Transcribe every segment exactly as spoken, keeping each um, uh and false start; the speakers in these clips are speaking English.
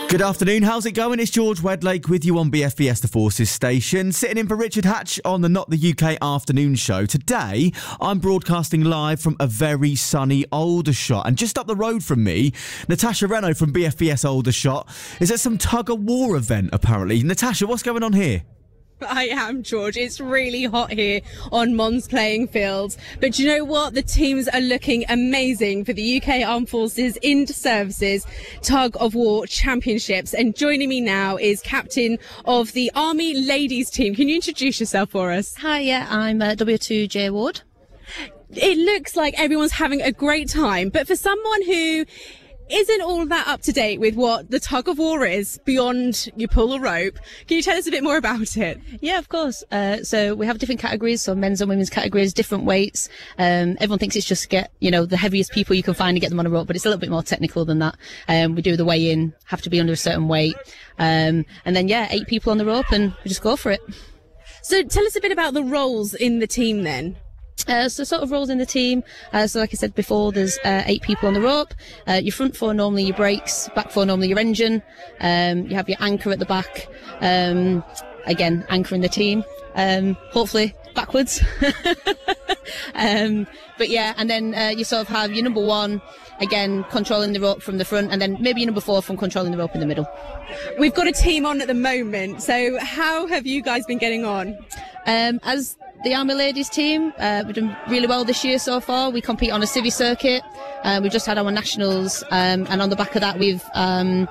Good afternoon, how's it going? It's George Wedlake with you on B F B S The Forces station, sitting in for Richard Hatch on the Not the U K afternoon show. Today, I'm broadcasting live from a very sunny Aldershot, and just up the road from me, Natasha Renaud from B F B S Aldershot is at some tug-of-war event, apparently. Natasha, what's going on here? I am, George. It's really hot here on Mons playing field. But do you know what? The teams are looking amazing for the U K Armed Forces Inter-Services Tug of War Championships. And joining me now is captain of the Army Ladies team. Can you introduce yourself for us? Hi, yeah, I'm uh, W two J Ward. It looks like everyone's having a great time. But for someone who isn't all that up to date with what the tug of war is beyond you pull a rope, can you tell us a bit more about it? Yeah, of course. Uh, so we have different categories, so men's and women's categories, different weights. Um, everyone thinks it's just get, you know, the heaviest people you can find and get them on a rope, but it's a little bit more technical than that. Um, we do the weigh in, have to be under a certain weight. Um, and then, yeah, eight people on the rope and we just go for it. So tell us a bit about the roles in the team then. Uh, so sort of roles in the team. Uh, so like I said before, there's uh, eight people on the rope. Uh, your front four normally your brakes, back four normally your engine. Um, you have your anchor at the back. Um, again, anchoring the team. Um, hopefully backwards. um, but yeah, and then uh, you sort of have your number one, again, controlling the rope from the front, and then maybe your number four from controlling the rope in the middle. We've got a team on at the moment. So how have you guys been getting on? Um, as the Army Ladies team, uh, we've done really well this year so far. We compete on a civvy circuit. Uh, we've just had our nationals, um, and on the back of that, we've um,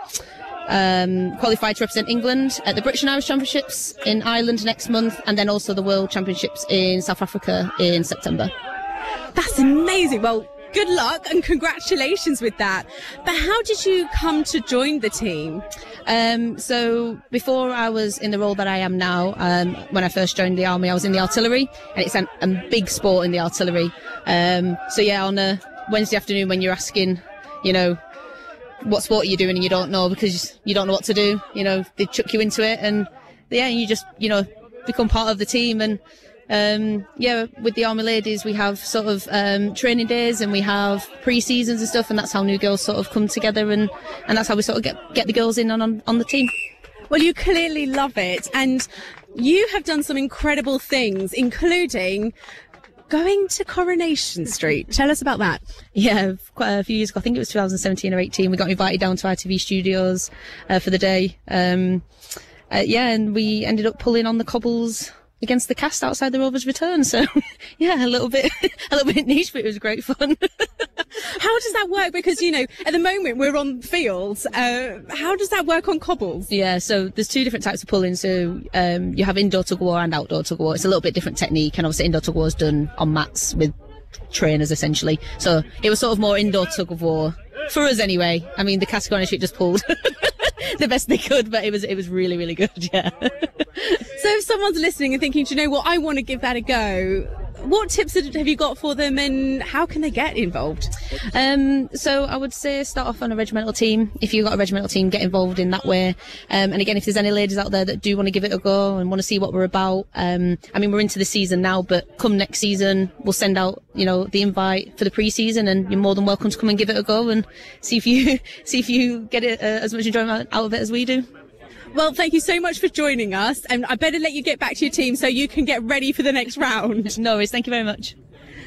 um, qualified to represent England at the British and Irish Championships in Ireland next month, and then also the World Championships in South Africa in September. That's amazing. Well, good luck and congratulations with that. But how did you come to join the team? Um, so before I was in the role that I am now, um, when I first joined the Army, I was in the artillery, and it's an, a big sport in the artillery. Um, so yeah, on a Wednesday afternoon when you're asking, you know, what sport are you doing and you don't know because you don't know what to do, you know, they chuck you into it, and yeah, you just, you know, become part of the team. And Um, yeah, with the Army Ladies, we have sort of um, training days and we have pre-seasons and stuff, and that's how new girls sort of come together, and, and that's how we sort of get, get the girls in on, on, on the team. Well, you clearly love it, and you have done some incredible things, including going to Coronation Street. Tell us about that. Yeah, quite a few years ago, I think it was two thousand seventeen or eighteen, we got invited down to I T V Studios uh, for the day. Um, uh, yeah, and we ended up pulling on the cobbles against the cast outside the Rovers Return. So yeah, a little bit a little bit niche, but it was great fun. How does that work? Because, you know, at the moment we're on fields. Uh, how does that work on cobbles? Yeah, so there's two different types of pulling. So um, you have indoor tug of war and outdoor tug of war. It's a little bit different technique, and obviously indoor tug of war is done on mats with trainers essentially. So it was sort of more indoor tug of war for us anyway. I mean, the cast Coronation Street just pulled the best they could, but it was it was really really good. Yeah. So if someone's listening and thinking, do you know what, I want to give that a go, what tips have you got for them, and how can they get involved? Um, so I would say start off on a regimental team. If you've got a regimental team, get involved in that way. Um, and again, if there's any ladies out there that do want to give it a go and want to see what we're about, um, I mean, we're into the season now, but come next season, we'll send out, you know, the invite for the pre-season, and you're more than welcome to come and give it a go and see if you see if you get it uh, as much enjoyment out of it as we do. Well, thank you so much for joining us, and I better let you get back to your team so you can get ready for the next round. No worries, thank you very much.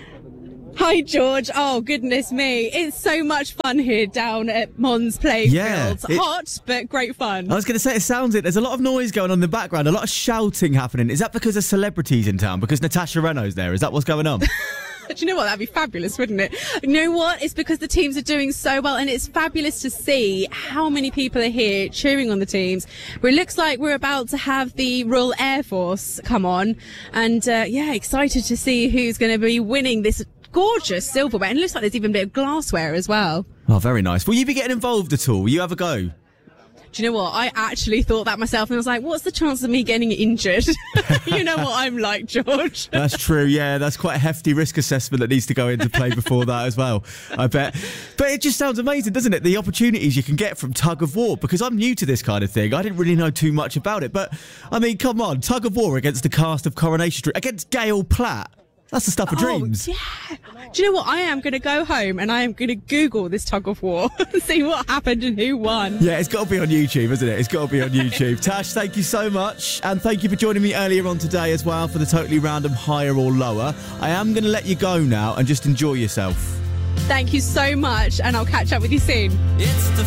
Hi, George. Oh, goodness me. It's so much fun here down at Mons playing yeah, fields. it, Hot, but great fun. I was going to say, it sounds it. There's a lot of noise going on in the background, a lot of shouting happening. Is that because there's celebrities in town? Because Natasha Renaud's there? Is that what's going on? Do you know what? That'd be fabulous, wouldn't it? You know what? It's because the teams are doing so well, and it's fabulous to see how many people are here cheering on the teams. Where it looks like we're about to have the Royal Air Force come on, and uh, yeah, excited to see who's going to be winning this gorgeous silverware. And it looks like there's even a bit of glassware as well. Oh, very nice. Will you be getting involved at all? Will you have a go? Do you know what? I actually thought that myself, and I was like, what's the chance of me getting injured? You know what I'm like, George. That's true, yeah. That's quite a hefty risk assessment that needs to go into play before that as well, I bet. But it just sounds amazing, doesn't it? The opportunities you can get from tug of war, because I'm new to this kind of thing. I didn't really know too much about it. But, I mean, come on, tug of war against the cast of Coronation Street, against Gail Platt. That's the stuff of dreams. Oh, yeah. Do you know what? I am going to go home and I am going to Google this tug of war and see what happened and who won. Yeah, it's got to be on YouTube, isn't it? It's got to be on YouTube. Tash, thank you so much. And thank you for joining me earlier on today as well for the Totally Random Higher or Lower. I am going to let you go now and just enjoy yourself. Thank you so much, and I'll catch up with you soon. It's the